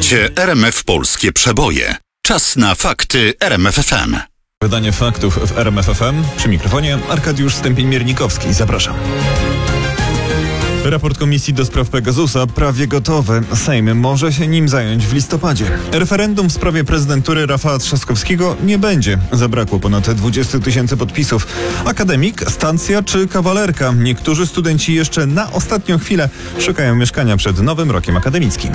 Słuchacie RMF Polskie Przeboje. Czas na fakty RMF FM. Wydanie faktów w RMF FM. Przy mikrofonie Arkadiusz Stępień-Miernikowski. Zapraszam. Raport Komisji do spraw Pegasusa prawie gotowy. Sejm może się nim zająć w listopadzie. Referendum w sprawie prezydentury Rafała Trzaskowskiego nie będzie. Zabrakło ponad 20 000 podpisów. Akademik, stacja czy kawalerka? Niektórzy studenci jeszcze na ostatnią chwilę szukają mieszkania przed nowym rokiem akademickim.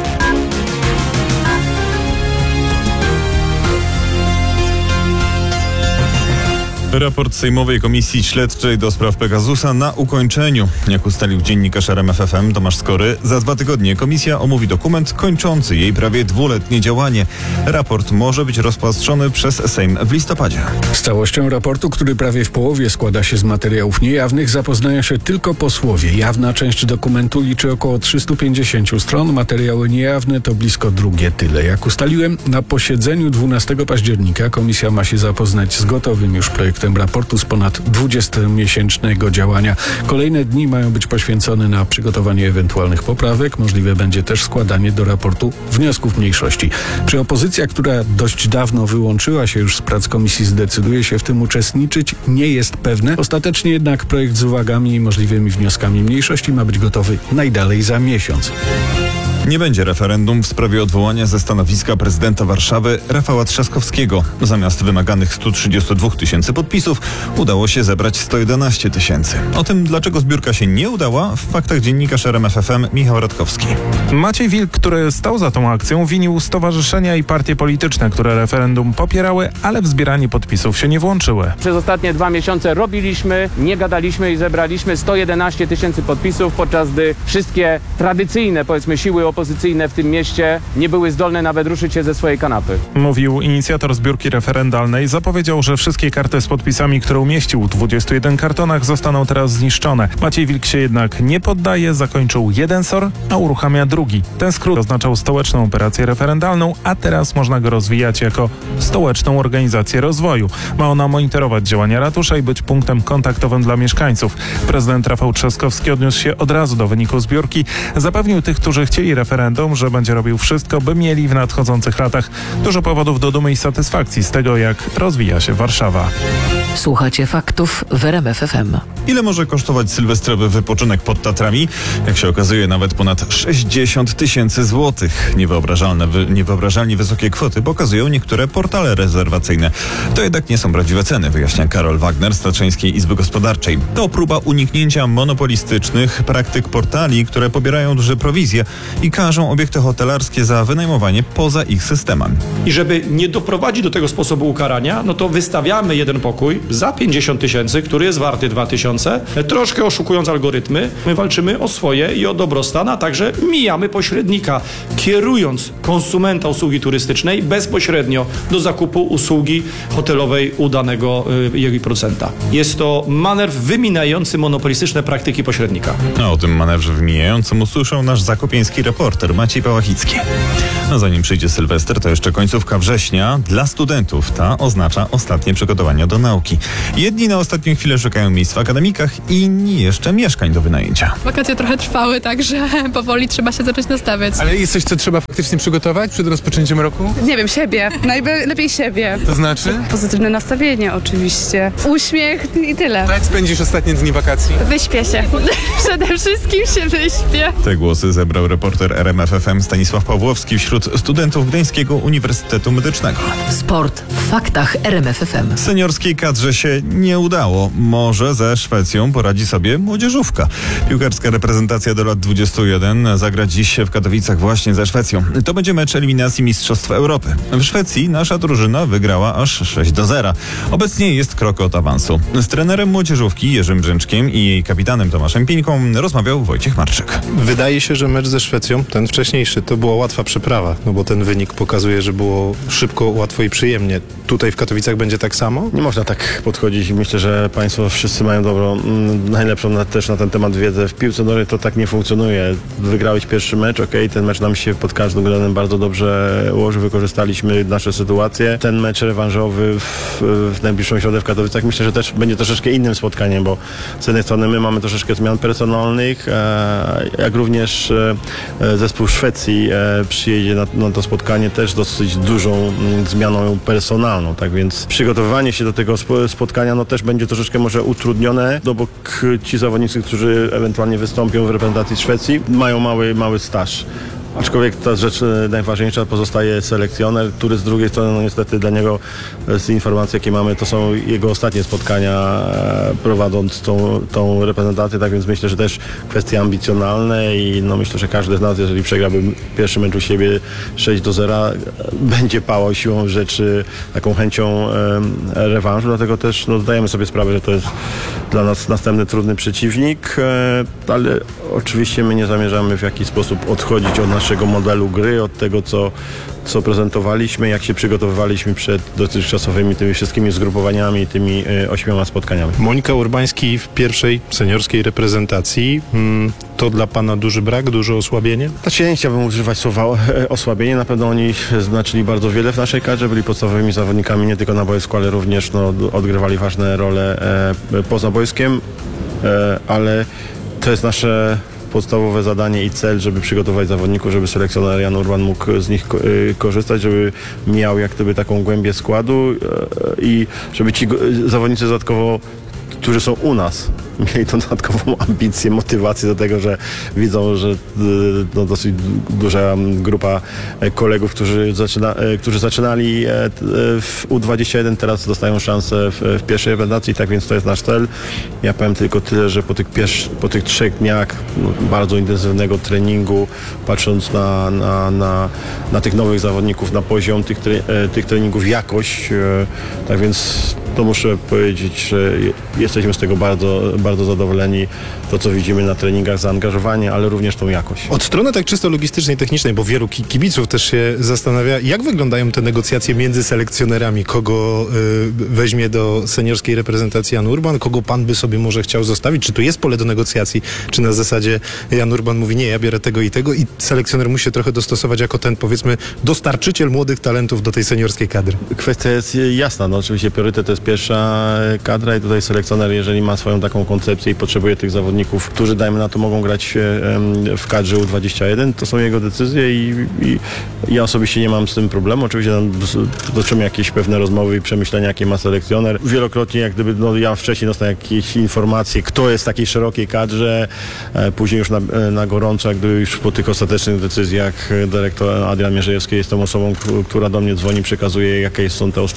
Raport Sejmowej Komisji Śledczej do spraw Pegasusa na ukończeniu. Jak ustalił dziennikarz RMF FM Tomasz Skory, za 2 tygodnie komisja omówi dokument kończący jej prawie 2-letnie działanie. Raport może być rozpatrzony przez Sejm w listopadzie. Z całością raportu, który prawie w połowie składa się z materiałów niejawnych, zapoznają się tylko posłowie. Jawna część dokumentu liczy około 350 stron. Materiały niejawne to blisko drugie tyle. Jak ustaliłem, na posiedzeniu 12 października komisja ma się zapoznać z gotowym już projektem raportu z ponad 20-miesięcznego działania. Kolejne dni mają być poświęcone na przygotowanie ewentualnych poprawek. Możliwe będzie też składanie do raportu wniosków mniejszości. Czy opozycja, która dość dawno wyłączyła się już z prac komisji, zdecyduje się w tym uczestniczyć, nie jest pewne. Ostatecznie jednak projekt z uwagami i możliwymi wnioskami mniejszości ma być gotowy najdalej za miesiąc. Nie będzie referendum w sprawie odwołania ze stanowiska prezydenta Warszawy Rafała Trzaskowskiego. Zamiast wymaganych 132 000 podpisów udało się zebrać 111 000. O tym, dlaczego zbiórka się nie udała, w faktach dziennikarz RMF FM Michał Radkowski. Maciej Wilk, który stał za tą akcją, winił stowarzyszenia i partie polityczne, które referendum popierały, ale w zbieranie podpisów się nie włączyły. Przez ostatnie 2 miesiące robiliśmy, nie gadaliśmy i zebraliśmy 111 000 podpisów, podczas gdy wszystkie tradycyjne, powiedzmy, siły opozycyjne w tym mieście nie były zdolne nawet ruszyć się ze swojej kanapy. Mówił inicjator zbiórki referendalnej. Zapowiedział, że wszystkie karty z podpisami, które umieścił w 21 kartonach, zostaną teraz zniszczone. Maciej Wilk się jednak nie poddaje, zakończył jeden SOR, a uruchamia drugi. Ten skrót oznaczał stołeczną operację referendalną, a teraz można go rozwijać jako stołeczną organizację rozwoju. Ma ona monitorować działania ratusza i być punktem kontaktowym dla mieszkańców. Prezydent Rafał Trzaskowski odniósł się od razu do wyniku zbiórki. Zapewnił tych, którzy chcieli referendum, że będzie robił wszystko, by mieli w nadchodzących latach dużo powodów do dumy i satysfakcji z tego, jak rozwija się Warszawa. Słuchacie faktów w RMF FM. Ile może kosztować sylwestrowy wypoczynek pod Tatrami? Jak się okazuje, nawet ponad 60 000 złotych. Niewyobrażalnie wysokie kwoty pokazują niektóre portale rezerwacyjne. To jednak nie są prawdziwe ceny, wyjaśnia Karol Wagner z Tatrzańskiej Izby Gospodarczej. To próba uniknięcia monopolistycznych praktyk portali, które pobierają duże prowizje i każą obiekty hotelarskie za wynajmowanie poza ich systemem. I żeby nie doprowadzić do tego sposobu ukarania, no to wystawiamy jeden pokój za 50 000, który jest warty 2000, troszkę oszukując algorytmy. My walczymy o swoje i o dobrostan, a także mijamy pośrednika, kierując konsumenta usługi turystycznej bezpośrednio do zakupu usługi hotelowej u danego jej producenta. Jest to manewr wyminający monopolistyczne praktyki pośrednika. A o tym manewrze wymijającym usłyszał nasz zakopieński reporter Maciej Pałachicki. No zanim przyjdzie Sylwester, to jeszcze końcówka września. Dla studentów ta oznacza ostatnie przygotowania do nauki. Jedni na ostatnią chwilę szukają miejsc w akademikach, inni jeszcze mieszkań do wynajęcia. Wakacje trochę trwały, także powoli trzeba się zacząć nastawiać. Ale jest coś, co trzeba faktycznie przygotować przed rozpoczęciem roku? Nie wiem, siebie. Najlepiej siebie. To znaczy? Pozytywne nastawienie oczywiście. Uśmiech i tyle. Jak spędzisz ostatnie dni wakacji? Wyśpię się. Przede wszystkim się wyśpię. Te głosy zebrał reporter RMF FM Stanisław Pawłowski wśród studentów Gdańskiego Uniwersytetu Medycznego. Sport w faktach RMF FM. Seniorskiej kadrze się nie udało. Może ze Szwecją poradzi sobie młodzieżówka. Piłkarska reprezentacja do lat 21 zagra dziś w Katowicach właśnie ze Szwecją. To będzie mecz eliminacji Mistrzostw Europy. W Szwecji nasza drużyna wygrała aż 6-0. Obecnie jest krok od awansu. Z trenerem młodzieżówki Jerzym Brzęczkiem i jej kapitanem Tomaszem Pieńką rozmawiał Wojciech Marczyk. Wydaje się, że mecz ze Szwecją, ten wcześniejszy, to była łatwa przeprawa, no bo ten wynik pokazuje, że było szybko, łatwo i przyjemnie. Tutaj w Katowicach będzie tak samo? Nie można tak podchodzić i myślę, że państwo wszyscy mają najlepszą też na ten temat wiedzę. W piłce nożnej to tak nie funkcjonuje. Wygrałeś pierwszy mecz, ten mecz nam się pod każdym względem bardzo dobrze ułożył, wykorzystaliśmy nasze sytuacje. Ten mecz rewanżowy w najbliższą środę w Katowicach myślę, że też będzie troszeczkę innym spotkaniem, bo z jednej strony my mamy troszeczkę zmian personalnych, jak również zespół Szwecji przyjedzie na to spotkanie też dosyć dużą zmianą personalną, tak więc przygotowywanie się do tego spotkania no też będzie troszeczkę może utrudnione, no bo ci zawodnicy, którzy ewentualnie wystąpią w reprezentacji Szwecji, mają mały staż. Aczkolwiek ta rzecz najważniejsza pozostaje selekcjoner, który z drugiej strony no niestety dla niego z informacji jakie mamy to są jego ostatnie spotkania prowadząc tą reprezentację, tak więc myślę, że też kwestie ambicjonalne i no myślę, że każdy z nas, jeżeli przegrałby pierwszy mecz u siebie 6-0 będzie pałał siłą rzeczy taką chęcią rewanżu, dlatego też no, zdajemy sobie sprawę, że to jest dla nas następny trudny przeciwnik, ale oczywiście my nie zamierzamy w jakiś sposób odchodzić od naszego modelu gry, od tego, co prezentowaliśmy, jak się przygotowywaliśmy przed dotychczasowymi tymi wszystkimi zgrupowaniami, tymi 8 spotkaniami. Monika Urbański w pierwszej seniorskiej reprezentacji. To dla pana duży brak, duże osłabienie? Znaczy ja nie chciałbym używać słowa osłabienie. Na pewno oni znaczyli bardzo wiele w naszej kadrze, byli podstawowymi zawodnikami nie tylko na boisku, ale również no, odgrywali ważne role poza boiskiem, ale to jest nasze podstawowe zadanie i cel, żeby przygotować zawodników, żeby selekcjoner Jan Urban mógł z nich korzystać, żeby miał jak gdyby taką głębię składu i żeby ci zawodnicy dodatkowo, którzy są u nas, mieli tą dodatkową ambicję, motywację do tego, że widzą, że no, dosyć duża grupa kolegów, którzy zaczynali w U21, teraz dostają szansę w pierwszej reprezentacji, tak więc to jest nasz cel. Ja powiem tylko tyle, że po tych 3 dniach no, bardzo intensywnego treningu, patrząc na tych nowych zawodników, na poziom tych treningów, jakość, tak więc to muszę powiedzieć, że jesteśmy z tego bardzo zadowoleni. To, co widzimy na treningach, zaangażowanie, ale również tą jakość. Od strony tak czysto logistycznej, technicznej, bo wielu kibiców też się zastanawia, jak wyglądają te negocjacje między selekcjonerami, kogo weźmie do seniorskiej reprezentacji Jan Urban, kogo pan by sobie może chciał zostawić, czy tu jest pole do negocjacji, czy na zasadzie Jan Urban mówi, nie, ja biorę tego i tego i selekcjoner musi się trochę dostosować jako ten, powiedzmy, dostarczyciel młodych talentów do tej seniorskiej kadry. Kwestia jest jasna, no oczywiście priorytet to jest pierwsza kadra i tutaj selekcjoner, jeżeli ma swoją taką koncepcję i potrzebuje tych zawodników, którzy dajmy na to mogą grać w kadrze U21, to są jego decyzje i ja osobiście nie mam z tym problemu. Oczywiście toczymy jakieś pewne rozmowy i przemyślenia, jakie ma selekcjoner. Wielokrotnie jak gdyby, no ja wcześniej dostałem jakieś informacje, kto jest w takiej szerokiej kadrze, później już na gorąco, jak gdyby już po tych ostatecznych decyzjach dyrektor Adrian Mierzejewski jest tą osobą, która do mnie dzwoni, przekazuje, jakie są te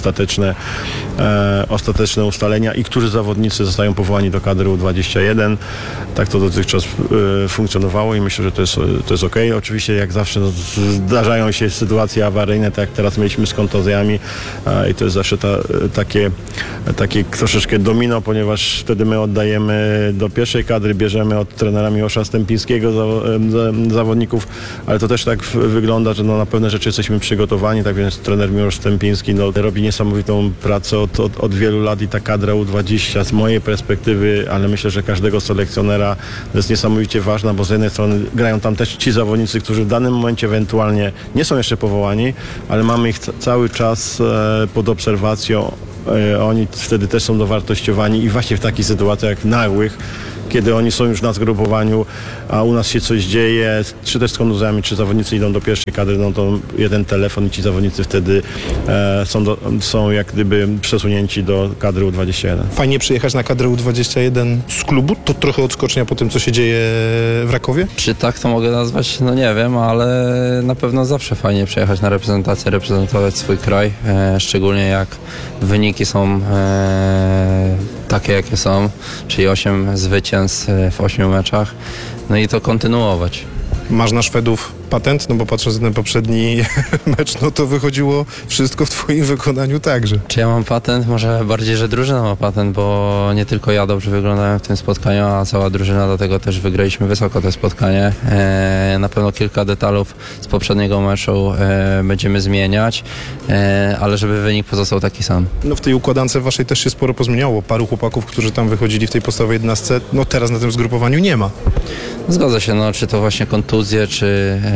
ostateczne ustalenia i którzy zawodnicy zostają powołani do kadry U21. Tak to dotychczas funkcjonowało i myślę, że to jest okej. Oczywiście jak zawsze no, zdarzają się sytuacje awaryjne, tak jak teraz mieliśmy z kontuzjami i to jest zawsze takie troszeczkę domino, ponieważ wtedy my oddajemy do pierwszej kadry, bierzemy od trenera Miłosza Stępińskiego zawodników, ale to też tak wygląda, że no, na pewne rzeczy jesteśmy przygotowani, tak więc trener Miłosz Stępiński no, robi niesamowitą pracę od wielu lat i ta kadra U20 z mojej perspektywy, ale myślę, że każdego selekcjonera jest niesamowicie ważna, bo z jednej strony grają tam też ci zawodnicy, którzy w danym momencie ewentualnie nie są jeszcze powołani, ale mamy ich cały czas pod obserwacją. Oni wtedy też są dowartościowani i właśnie w takich sytuacjach nagłych, kiedy oni są już na zgrupowaniu, a u nas się coś dzieje, czy też z kontuzjami, czy zawodnicy idą do pierwszej kadry, no to jeden telefon i ci zawodnicy wtedy są jak gdyby przesunięci do kadry U21. Fajnie przyjechać na kadrę U21 z klubu? To trochę odskocznia po tym, co się dzieje w Rakowie? Czy tak to mogę nazwać? No nie wiem, ale na pewno zawsze fajnie przyjechać na reprezentację, reprezentować swój kraj, szczególnie jak wyniki są takie, jakie są, czyli 8 zwycięstw w 8 meczach, no i to kontynuować. Masz na Szwedów patent? No bo patrząc na ten poprzedni mecz, no to wychodziło wszystko w twoim wykonaniu także. Czy ja mam patent? Może bardziej, że drużyna ma patent, bo nie tylko ja dobrze wyglądałem w tym spotkaniu, a cała drużyna, do tego też wygraliśmy wysoko to spotkanie. Na pewno kilka detalów z poprzedniego meczu będziemy zmieniać, ale żeby wynik pozostał taki sam. No w tej układance waszej też się sporo pozmieniało. Paru chłopaków, którzy tam wychodzili w tej podstawowej 11, no teraz na tym zgrupowaniu nie ma. Zgadza się, no czy to właśnie kontuzje, czy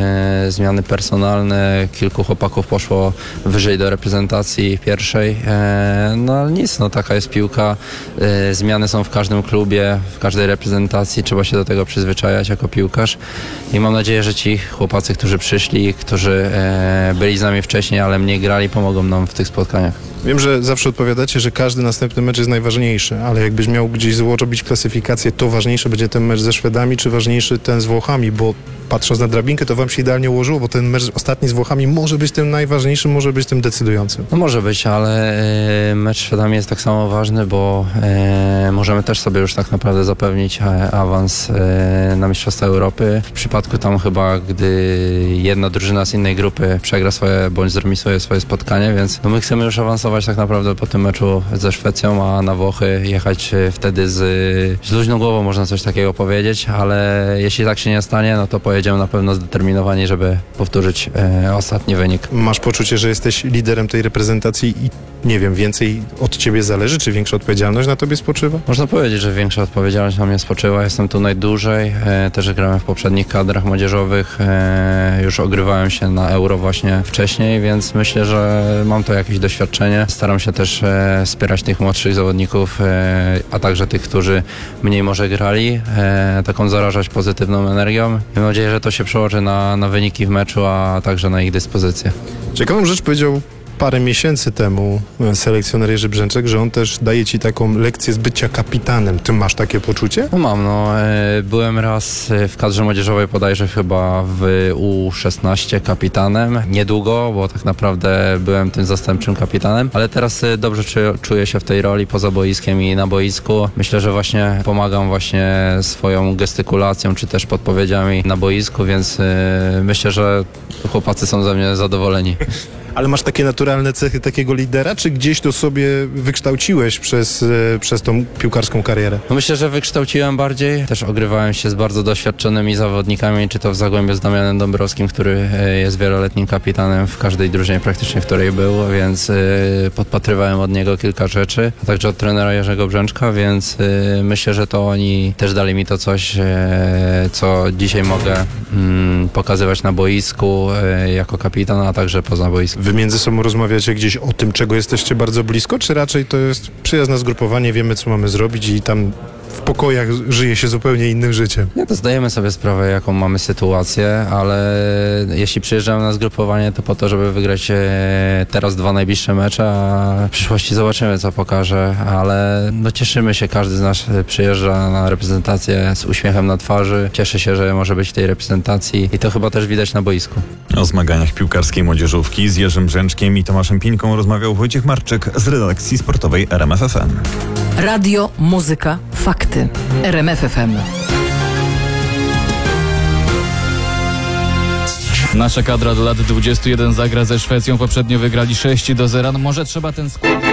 zmiany personalne, kilku chłopaków poszło wyżej do reprezentacji pierwszej. No ale nic, no taka jest piłka. Zmiany są w każdym klubie, w każdej reprezentacji. Trzeba się do tego przyzwyczajać jako piłkarz. I mam nadzieję, że ci chłopacy, którzy przyszli, którzy byli z nami wcześniej, ale mniej grali, pomogą nam w tych spotkaniach. Wiem, że zawsze odpowiadacie, że każdy następny mecz jest najważniejszy, ale jakbyś miał gdzieś zrobić klasyfikację, to ważniejszy będzie ten mecz ze Szwedami, czy ważniejszy ten z Włochami, bo patrząc na drabinkę, to wam się idealnie ułożyło, bo ten mecz ostatni z Włochami może być tym najważniejszym, może być tym decydującym. No może być, ale mecz z Szwedami jest tak samo ważny, bo możemy też sobie już tak naprawdę zapewnić awans na Mistrzostwa Europy. W przypadku tam chyba, gdy jedna drużyna z innej grupy przegra swoje, bądź zremisuje swoje spotkanie, więc no my chcemy już awansować tak naprawdę po tym meczu ze Szwecją, a na Włochy jechać wtedy z luźną głową, można coś takiego powiedzieć, ale jeśli tak się nie stanie, no to pojedziemy na pewno zdeterminowani, żeby powtórzyć ostatni wynik. Masz poczucie, że jesteś liderem tej reprezentacji i nie wiem, więcej od ciebie zależy, czy większa odpowiedzialność na tobie spoczywa? Można powiedzieć, że większa odpowiedzialność na mnie spoczywa. Jestem tu najdłużej, też grałem w poprzednich kadrach młodzieżowych, już ogrywałem się na Euro właśnie wcześniej, więc myślę, że mam to jakieś doświadczenie. Staram się też wspierać tych młodszych zawodników, a także tych, którzy mniej może grali, taką zarażać pozytywną energią. Mam nadzieję, że to się przełoży na wyniki w meczu, a także na ich dyspozycję. Ciekawą rzecz powiedział parę miesięcy temu selekcjoner Jerzy Brzęczek, że on też daje ci taką lekcję z bycia kapitanem. Ty masz takie poczucie? No mam, byłem raz w kadrze młodzieżowej bodajże chyba w U16 kapitanem. Niedługo, bo tak naprawdę byłem tym zastępczym kapitanem, ale teraz dobrze czuję się w tej roli poza boiskiem i na boisku. Myślę, że właśnie pomagam właśnie swoją gestykulacją, czy też podpowiedziami na boisku, więc myślę, że chłopacy są ze mnie zadowoleni. Ale masz takie naturalne cechy takiego lidera, czy gdzieś to sobie wykształciłeś przez tą piłkarską karierę? No myślę, że wykształciłem bardziej. Też ogrywałem się z bardzo doświadczonymi zawodnikami, czy to w Zagłębiu z Damianem Dąbrowskim, który jest wieloletnim kapitanem w każdej drużynie praktycznie, w której był, więc podpatrywałem od niego kilka rzeczy, a także od trenera Jerzego Brzęczka, więc myślę, że to oni też dali mi to coś, co dzisiaj mogę pokazywać na boisku jako kapitan, a także poza boiskiem. Wy między sobą rozmawiacie gdzieś o tym, czego jesteście bardzo blisko, czy raczej to jest przyjazne zgrupowanie, wiemy, co mamy zrobić i tam w pokojach żyje się zupełnie innym życiem? Nie, to zdajemy sobie sprawę, jaką mamy sytuację, ale jeśli przyjeżdżamy na zgrupowanie, to po to, żeby wygrać teraz 2 najbliższe mecze, a w przyszłości zobaczymy, co pokaże, ale no cieszymy się, każdy z nas przyjeżdża na reprezentację z uśmiechem na twarzy, cieszy się, że może być w tej reprezentacji i to chyba też widać na boisku. O zmaganiach piłkarskiej młodzieżówki z Jerzym Brzęczkiem i Tomaszem Pińką rozmawiał Wojciech Marczyk z redakcji sportowej RMF FM. Radio, muzyka, fakty. RMF FM. Nasza kadra do lat 21 zagra ze Szwecją. Poprzednio wygrali 6-0. No może trzeba ten skład...